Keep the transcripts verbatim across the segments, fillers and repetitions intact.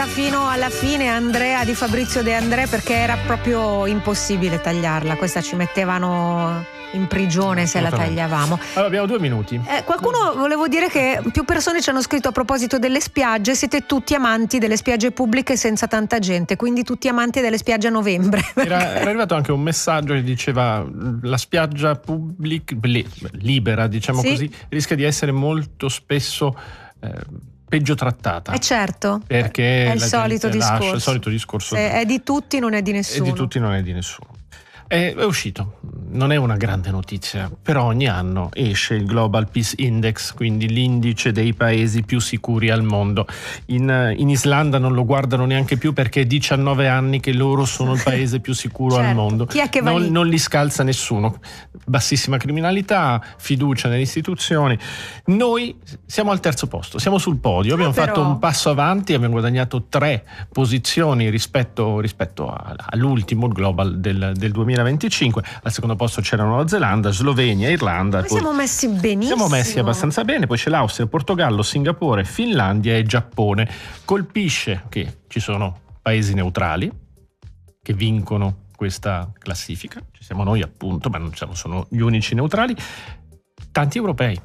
ascoltata fino alla fine Andrea di Fabrizio De André, perché era proprio impossibile tagliarla. Questa ci mettevano in prigione se la tagliavamo. Allora abbiamo due minuti. Eh, qualcuno, volevo dire che più persone ci hanno scritto a proposito delle spiagge. Siete tutti amanti delle spiagge pubbliche senza tanta gente, quindi tutti amanti delle spiagge a novembre. Era, era arrivato anche un messaggio che diceva: la spiaggia pubblica libera, diciamo sì, così, rischia di essere molto spesso eh, peggio trattata. Eh certo, perché è il solito discorso. Lascia, il solito discorso. Se è di tutti, non è di nessuno. È di tutti, non è di nessuno. È, è uscito, non è una grande notizia, però ogni anno esce il Global Peace Index, quindi l'indice dei paesi più sicuri al mondo. In, in Islanda non lo guardano neanche più perché è diciannove anni che loro sono il paese più sicuro certo. al mondo. Chi è che va non, lì? non li scalza nessuno. Bassissima criminalità, fiducia nelle istituzioni. Noi siamo al terzo posto, siamo sul podio, abbiamo però... fatto un passo avanti, abbiamo guadagnato tre posizioni rispetto, rispetto a, all'ultimo, il Global del, del duemilaventicinque. Al secondo posto c'era Nuova Zelanda, Slovenia, Irlanda. Noi poi siamo messi benissimo. Siamo messi abbastanza bene, poi c'è l'Austria, Portogallo, Singapore, Finlandia e Giappone. Colpisce che ci sono paesi neutrali che vincono questa classifica, ci siamo noi appunto, ma non siamo sono gli unici neutrali, tanti europei.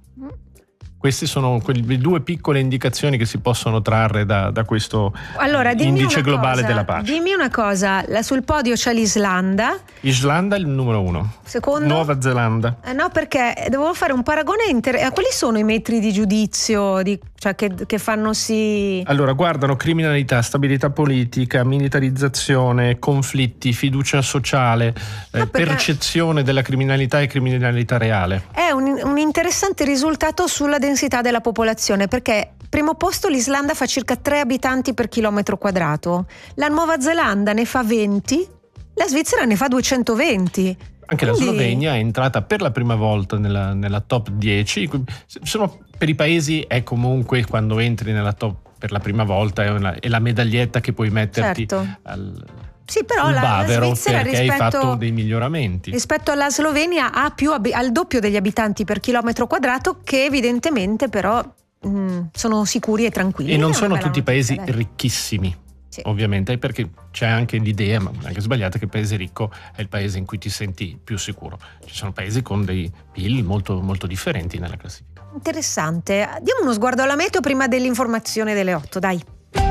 Queste sono quelle due piccole indicazioni che si possono trarre da, da questo allora, indice globale cosa, della pace. Dimmi una cosa, la, sul podio c'è l'Islanda. Islanda è il numero uno. Secondo? Nuova Zelanda. Eh no, perché devo fare un paragone inter... eh, quali sono i metri di giudizio di... cioè che, che fanno sì? Allora, guardano criminalità, stabilità politica, militarizzazione, conflitti, fiducia sociale, no, eh, percezione della criminalità e criminalità reale. È un, un interessante risultato sulla densità della popolazione, perché primo posto l'Islanda fa circa tre abitanti per chilometro quadrato, la Nuova Zelanda ne fa venti, la Svizzera ne fa duecentoventi. Anche Quindi... la Slovenia è entrata per la prima volta nella, nella top dieci. Sono, per i paesi è comunque, quando entri nella top per la prima volta, è, una, è la medaglietta che puoi metterti certo. al, sì, però sul la, bavero, la Svizzera perché rispetto, hai fatto dei miglioramenti. Rispetto alla Slovenia ha più al doppio degli abitanti per chilometro quadrato, che evidentemente però mh, sono sicuri e tranquilli. E non sono tutti i paesi dai. ricchissimi. Sì. Ovviamente, perché c'è anche l'idea, ma anche sbagliata, che il paese ricco è il paese in cui ti senti più sicuro. Ci sono paesi con dei P I L molto, molto differenti nella classifica. Interessante. Diamo uno sguardo alla meteo prima dell'informazione delle otto, dai.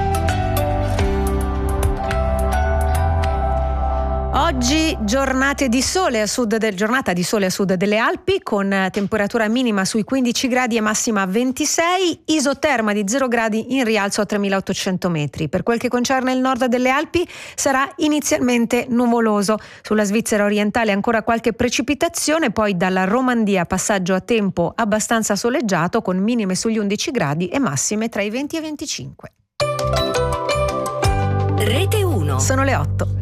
Oggi giornate di sole a sud del, giornata di sole a sud delle Alpi, con temperatura minima sui quindici gradi e massima a ventisei, isoterma di zero gradi in rialzo a tremilaottocento metri. Per quel che concerne il nord delle Alpi sarà inizialmente nuvoloso. Sulla Svizzera orientale ancora qualche precipitazione, poi dalla Romandia passaggio a tempo abbastanza soleggiato, con minime sugli undici gradi e massime tra i venti e i venticinque. Rete uno. Sono le otto.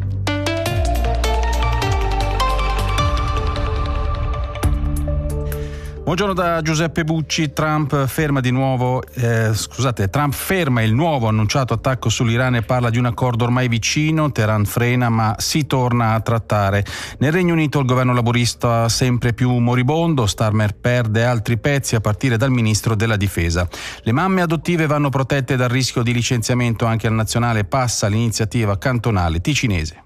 Buongiorno da Giuseppe Bucci. Trump ferma di nuovo, eh, scusate, Trump ferma il nuovo annunciato attacco sull'Iran e parla di un accordo ormai vicino. Teheran frena, ma si torna a trattare. Nel Regno Unito il governo laburista sempre più moribondo, Starmer perde altri pezzi a partire dal ministro della difesa. Le mamme adottive vanno protette dal rischio di licenziamento anche al nazionale, passa l'iniziativa cantonale ticinese.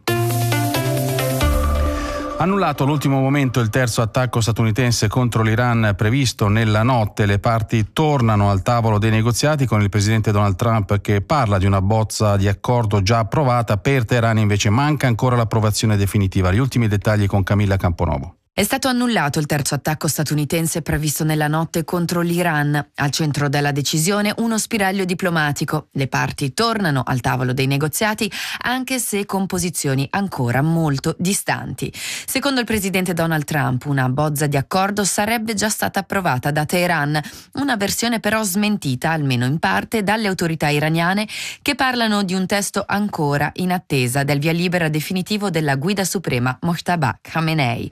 Annullato all'ultimo momento il terzo attacco statunitense contro l'Iran previsto nella notte, le parti tornano al tavolo dei negoziati con il presidente Donald Trump che parla di una bozza di accordo già approvata. Per Teheran invece manca ancora l'approvazione definitiva. Gli ultimi dettagli con Camilla Camponovo. È stato annullato il terzo attacco statunitense previsto nella notte contro l'Iran. Al centro della decisione uno spiraglio diplomatico. Le parti tornano al tavolo dei negoziati, anche se con posizioni ancora molto distanti. Secondo il presidente Donald Trump, una bozza di accordo sarebbe già stata approvata da Teheran, una versione però smentita, almeno in parte, dalle autorità iraniane, che parlano di un testo ancora in attesa del via libera definitivo della guida suprema Mojtaba Khamenei.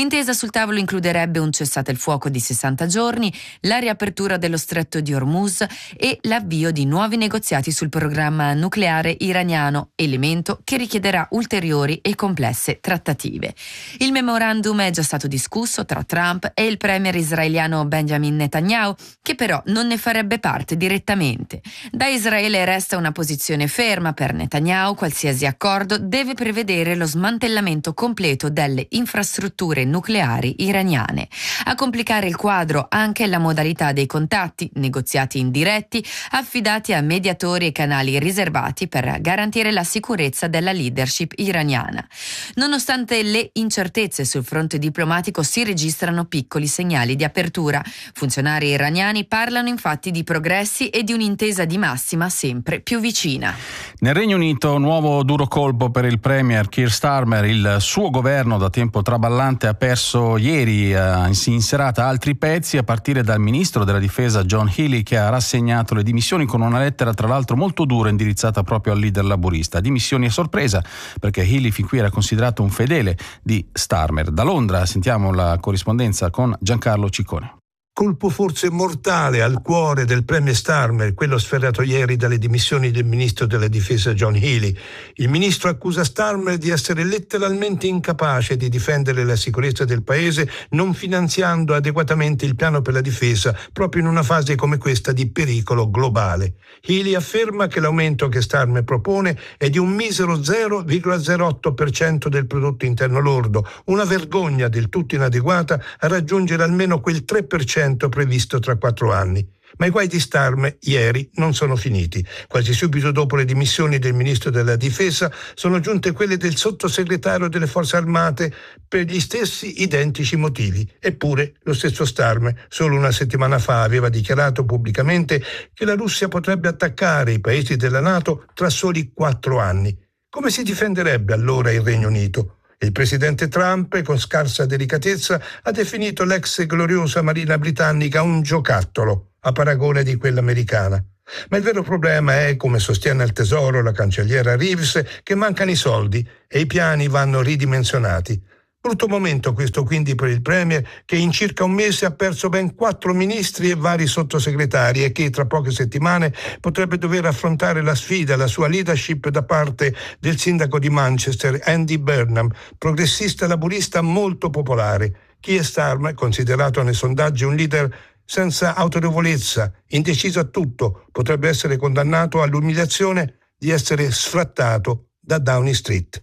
L'intesa sul tavolo includerebbe un cessate il fuoco di sessanta giorni, la riapertura dello stretto di Hormuz e l'avvio di nuovi negoziati sul programma nucleare iraniano, elemento che richiederà ulteriori e complesse trattative. Il memorandum è già stato discusso tra Trump e il premier israeliano Benjamin Netanyahu, che però non ne farebbe parte direttamente. Da Israele resta una posizione ferma per Netanyahu: qualsiasi accordo deve prevedere lo smantellamento completo delle infrastrutture nucleari iraniane. A complicare il quadro anche la modalità dei contatti, negoziati indiretti, affidati a mediatori e canali riservati per garantire la sicurezza della leadership iraniana. Nonostante le incertezze sul fronte diplomatico, si registrano piccoli segnali di apertura. Funzionari iraniani parlano infatti di progressi e di un'intesa di massima sempre più vicina. Nel Regno Unito, nuovo duro colpo per il premier Keir Starmer. Il suo governo, da tempo traballante, ha perso ieri eh, in serata altri pezzi, a partire dal ministro della difesa John Healey, che ha rassegnato le dimissioni con una lettera tra l'altro molto dura indirizzata proprio al leader laburista. Dimissioni a sorpresa, perché Healey fin qui era considerato un fedele di Starmer. Da Londra sentiamo la corrispondenza con Giancarlo Ciccone. Colpo forse mortale al cuore del premier Starmer, quello sferrato ieri dalle dimissioni del ministro della difesa John Healey. Il ministro accusa Starmer di essere letteralmente incapace di difendere la sicurezza del paese, non finanziando adeguatamente il piano per la difesa, proprio in una fase come questa di pericolo globale. Healey afferma che l'aumento che Starmer propone è di un misero zero virgola zero otto per cento del prodotto interno lordo, una vergogna del tutto inadeguata a raggiungere almeno quel tre per cento previsto tra quattro anni. Ma i guai di Starmer ieri non sono finiti. Quasi subito dopo le dimissioni del ministro della difesa sono giunte quelle del sottosegretario delle forze armate per gli stessi identici motivi. Eppure lo stesso Starmer solo una settimana fa aveva dichiarato pubblicamente che la Russia potrebbe attaccare i paesi della NATO tra soli quattro anni. Come si difenderebbe allora il Regno Unito? Il presidente Trump, con scarsa delicatezza, ha definito l'ex gloriosa marina britannica un giocattolo, a paragone di quella americana. Ma il vero problema è, come sostiene al Tesoro la cancelliera Reeves, che mancano i soldi e i piani vanno ridimensionati. Brutto momento questo quindi per il premier, che in circa un mese ha perso ben quattro ministri e vari sottosegretari e che tra poche settimane potrebbe dover affrontare la sfida alla sua leadership da parte del sindaco di Manchester Andy Burnham, progressista laburista molto popolare. Keir Starmer, considerato nei sondaggi un leader senza autorevolezza, indeciso a tutto, potrebbe essere condannato all'umiliazione di essere sfrattato da Downing Street.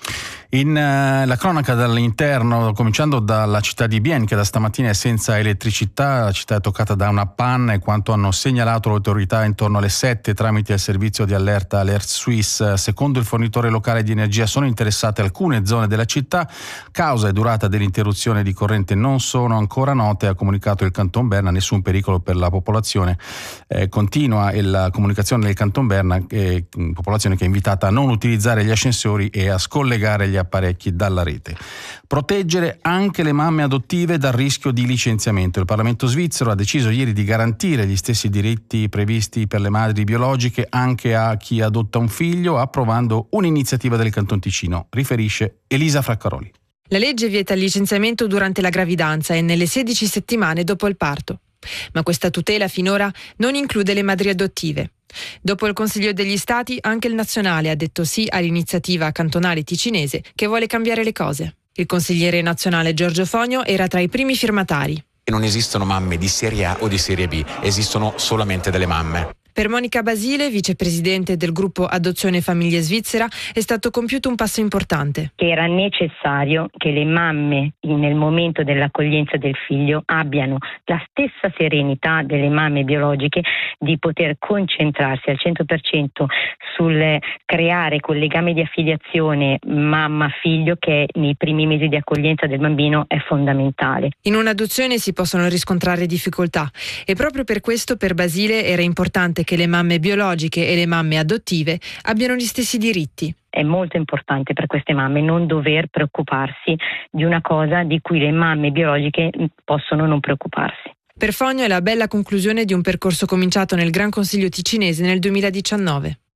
In uh, la cronaca dall'interno, cominciando dalla città di Bienne, che da stamattina è senza elettricità. La città è toccata da una panna e quanto hanno segnalato le autorità intorno alle sette tramite il servizio di allerta Alert Suisse. Secondo il fornitore locale di energia sono interessate alcune zone della città. Causa e durata dell'interruzione di corrente non sono ancora note, ha comunicato il Canton Berna. Nessun pericolo per la popolazione. Eh, continua la comunicazione del Canton Berna, eh, popolazione che è invitata a non utilizzare gli ascensori e a scollegare gli apparecchi dalla rete. Proteggere anche le mamme adottive dal rischio di licenziamento. Il Parlamento svizzero ha deciso ieri di garantire gli stessi diritti previsti per le madri biologiche anche a chi adotta un figlio, approvando un'iniziativa del Canton Ticino, riferisce Elisa Fraccaroli. La legge vieta il licenziamento durante la gravidanza e nelle sedici settimane dopo il parto. Ma questa tutela finora non include le madri adottive. Dopo il Consiglio degli Stati, anche il nazionale ha detto sì all'iniziativa cantonale ticinese che vuole cambiare le cose. Il consigliere nazionale Giorgio Fogno era tra i primi firmatari. Non esistono mamme di serie A o di serie B, esistono solamente delle mamme. Per Monica Basile, vicepresidente del gruppo Adozione Famiglie Svizzera, è stato compiuto un passo importante. Era necessario che le mamme nel momento dell'accoglienza del figlio abbiano la stessa serenità delle mamme biologiche di poter concentrarsi al cento per cento sul creare quel legame di affiliazione mamma-figlio che nei primi mesi di accoglienza del bambino è fondamentale. In un'adozione si possono riscontrare difficoltà e proprio per questo per Basile era importante che le mamme biologiche e le mamme adottive abbiano gli stessi diritti. È molto importante per queste mamme non dover preoccuparsi di una cosa di cui le mamme biologiche possono non preoccuparsi. Per Fogno è la bella conclusione di un percorso cominciato nel Gran Consiglio ticinese nel duemiladiciannove.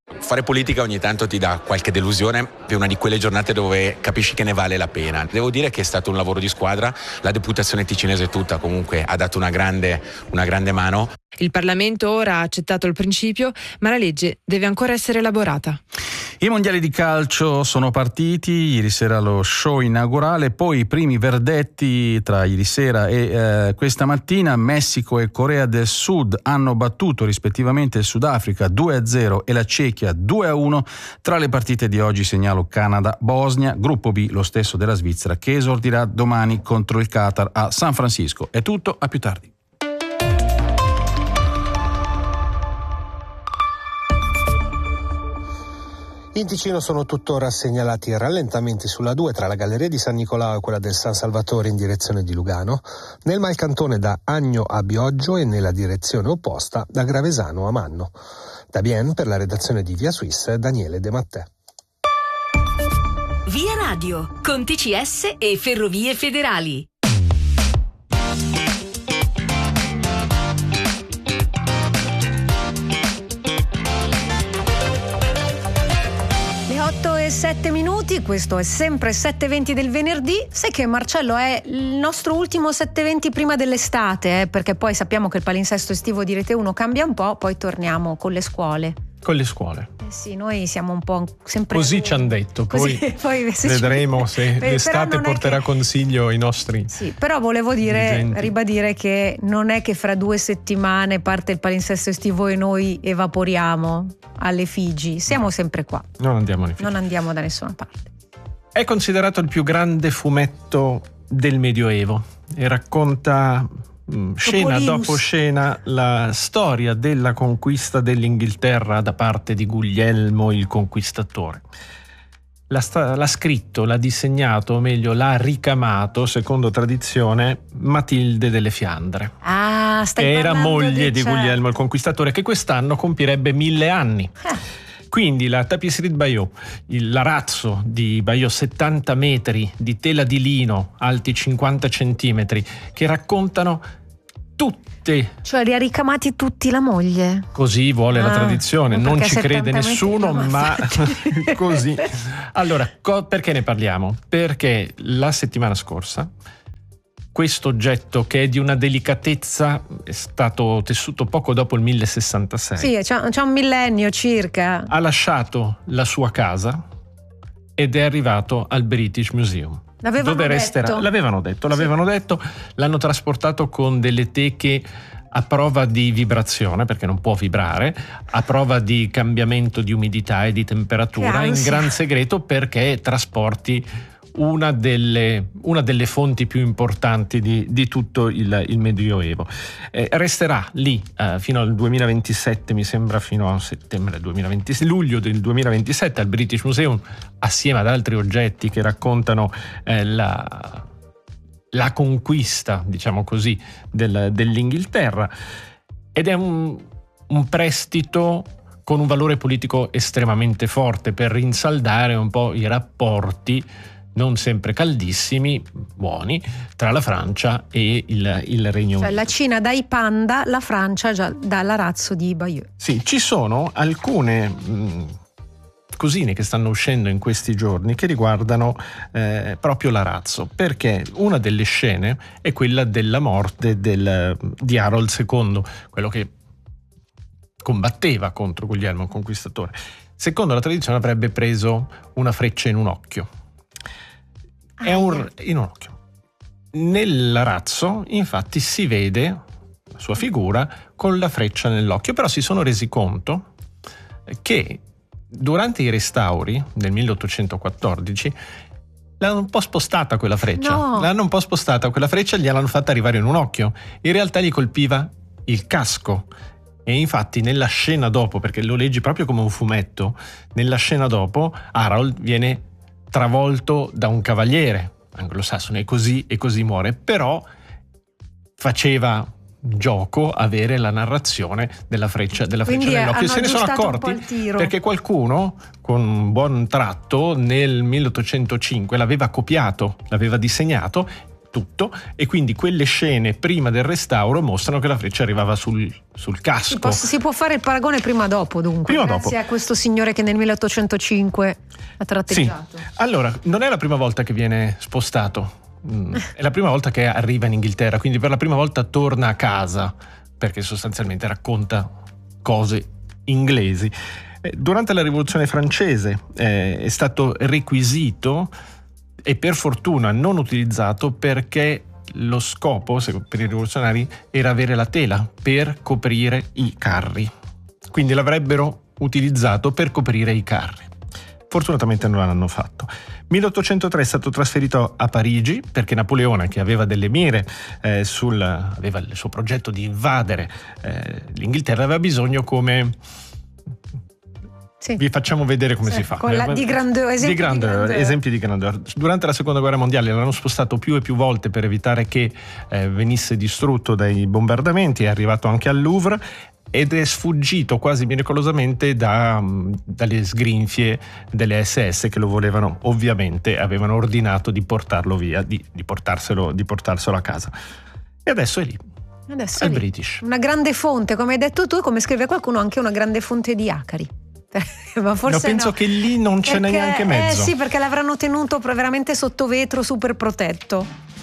Fare politica ogni tanto ti dà qualche delusione, è una di quelle giornate dove capisci che ne vale la pena. Devo dire che è stato un lavoro di squadra, la deputazione ticinese tutta comunque ha dato una grande, una grande mano. Il Parlamento ora ha accettato il principio, ma la legge deve ancora essere elaborata. I mondiali di calcio sono partiti, ieri sera lo show inaugurale, poi i primi verdetti tra ieri sera e eh, questa mattina. Messico e Corea del Sud hanno battuto rispettivamente il Sudafrica due a zero e la Cechia due a uno. Tra le partite di oggi segnalo Canada-Bosnia, gruppo B lo stesso della Svizzera che esordirà domani contro il Qatar a San Francisco. È tutto, a più tardi. In Ticino sono tuttora segnalati rallentamenti sulla due tra la galleria di San Nicolao e quella del San Salvatore in direzione di Lugano, nel Malcantone da Agno a Bioggio e nella direzione opposta da Gravesano a Manno. Da Bien, per la redazione di Via Suisse, Daniele De Mattè. Via Radio, con T C S e Ferrovie Federali. otto e sette minuti, questo è sempre sette e venti del venerdì. Sai che, Marcello, è il nostro ultimo sette e venti prima dell'estate, eh, perché poi sappiamo che il palinsesto estivo di Rete uno cambia un po', poi torniamo con le scuole. Con le scuole. Eh sì, noi siamo un po' sempre così ci hanno detto, poi, così, poi se vedremo ci... se l'estate porterà che... consiglio ai nostri. Sì, però volevo dire, dirigenti. ribadire che non è che fra due settimane parte il palinsesto estivo e noi evaporiamo alle Figi, siamo sempre qua. Non andiamo alle Figi. Non andiamo da nessuna parte. È considerato il più grande fumetto del Medioevo e racconta scena dopo scena la storia della conquista dell'Inghilterra da parte di Guglielmo il Conquistatore. L'ha, sta- l'ha scritto, l'ha disegnato, o meglio l'ha ricamato, secondo tradizione, Matilde delle Fiandre, ah, stai che era moglie di c'è... Guglielmo il Conquistatore, che quest'anno compirebbe mille anni. Eh. Quindi la Tapisserie de Bayeux, il l'arazzo di Bayeux, settanta metri di tela di lino, alti cinquanta centimetri, che raccontano tutte. Cioè li ha ricamati tutti la moglie? Così vuole ah, la tradizione, non ci crede nessuno, ma così. Allora, co- perché ne parliamo? Perché la settimana scorsa questo oggetto, che è di una delicatezza, è stato tessuto poco dopo il millesessantasei. Sì, c'è, c'è un millennio circa. Ha lasciato la sua casa ed è arrivato al British Museum. L'avevano dove detto. resterà, l'avevano detto, l'avevano sì. detto, l'hanno trasportato con delle teche a prova di vibrazione, perché non può vibrare, a prova di cambiamento di umidità e di temperatura, in gran segreto, perché trasporti una delle, una delle fonti più importanti di, di tutto il, il Medioevo. Eh, resterà lì eh, fino al duemilaventisette, mi sembra, fino a settembre duemilaventisette, luglio del duemilaventisette, al British Museum, assieme ad altri oggetti che raccontano eh, la, la conquista, diciamo così, del, dell'Inghilterra. Ed è un, un prestito con un valore politico estremamente forte per rinsaldare un po' i rapporti non sempre caldissimi, buoni, tra la Francia e il, il Regno cioè, Unito. la Cina dà i panda, la Francia già dà l'arazzo di Bayeux. Sì, ci sono alcune mh, cosine che stanno uscendo in questi giorni che riguardano eh, proprio l'arazzo, perché una delle scene è quella della morte del, di Harold secondo, quello che combatteva contro Guglielmo il Conquistatore. Secondo la tradizione avrebbe preso una freccia in un occhio. È un, in un occhio. Nell'arazzo, infatti, si vede la sua figura con la freccia nell'occhio, però si sono resi conto che durante i restauri del milleottocentoquattordici l'hanno un po' spostata quella freccia. No. L'hanno un po' spostata quella freccia, gliel'hanno fatta arrivare in un occhio. In realtà gli colpiva il casco. E infatti nella scena dopo, perché lo leggi proprio come un fumetto, nella scena dopo Harold viene travolto da un cavaliere anglosassone e così, e così muore. Però faceva gioco avere la narrazione della freccia, della freccia nell'occhio. Se ne sono accorti perché qualcuno con un buon tratto nel milleottocentocinque l'aveva copiato, l'aveva disegnato, tutto, e quindi quelle scene prima del restauro mostrano che la freccia arrivava sul, sul casco. Si, posso, si può fare il paragone prima dopo, dunque, prima grazie dopo. a questo signore che nel milleottocentocinque ha tratteggiato. Sì. Allora, non è la prima volta che viene spostato, mm, è la prima volta che arriva in Inghilterra, quindi per la prima volta torna a casa, perché sostanzialmente racconta cose inglesi. Durante la rivoluzione francese eh, è stato requisito e per fortuna non utilizzato, perché lo scopo per i rivoluzionari era avere la tela per coprire i carri, quindi l'avrebbero utilizzato per coprire i carri. Fortunatamente non l'hanno fatto. milleottocentotre è stato trasferito a Parigi perché Napoleone, che aveva delle mire eh, sul aveva il suo progetto di invadere eh, l'Inghilterra, aveva bisogno come Sì. Vi facciamo vedere come sì, si fa. Con la, di grandeur, esempi di grandeur, di grandeur. esempi di grandeur. Durante la seconda guerra mondiale l'hanno spostato più e più volte per evitare che eh, venisse distrutto dai bombardamenti. È arrivato anche al Louvre ed è sfuggito quasi miracolosamente da, dalle sgrinfie delle esse esse, che lo volevano, ovviamente avevano ordinato di portarlo via, di, di, portarselo, di portarselo a casa. E adesso è lì. Adesso è lì. British. Una grande fonte, come hai detto tu, come scrive qualcuno, anche una grande fonte di acari. Ma forse no, penso no. che lì non ce n'è Perché, neanche mezzo. Eh sì, perché l'avranno tenuto veramente sotto vetro, super protetto.